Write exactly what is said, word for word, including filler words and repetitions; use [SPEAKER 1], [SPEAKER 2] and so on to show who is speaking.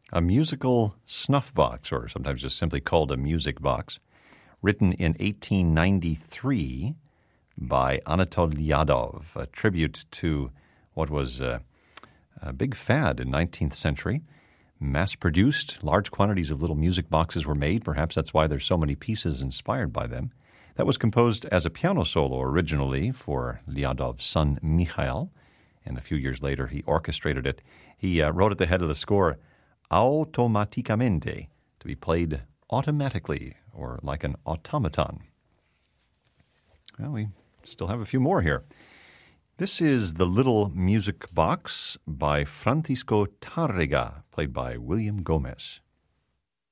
[SPEAKER 1] a musical snuff box, or sometimes just simply called a music box, written in eighteen ninety-three by Anatol Lyadov, a tribute to what was a, a big fad in nineteenth century. Mass-produced, large quantities of little music boxes were made. Perhaps that's why there's so many pieces inspired by them. That was composed as a piano solo originally for Lyadov's son Mikhail, and a few years later he orchestrated it. He uh, wrote at the head of the score, automaticamente, to be played automatically, or like an automaton. Well, we still have a few more here. This is The Little Music Box by Francisco Tárrega, played by William Gomez.